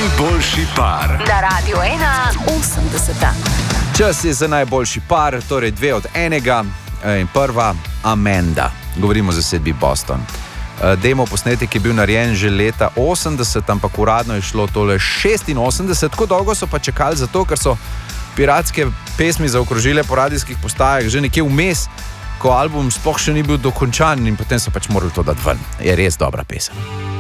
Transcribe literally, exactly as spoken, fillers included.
Najboljši par. Na Radiu ena osemdeseta. Čas je za najboljši par, torej dve od enega in prva Amanda. Govorimo za zasedbi Boston. Demo posnetek je bil narejen že leta osemdeset, ampak uradno je šlo tole šestinosemdeset. Tako dolgo so pa čakali zato, ker so piratske pesmi zaokrožile po radijskih postajah že nekje vmes, ko album sploh še ni bil dokončan in potem so pač morali to dati ven. Je res dobra pesem.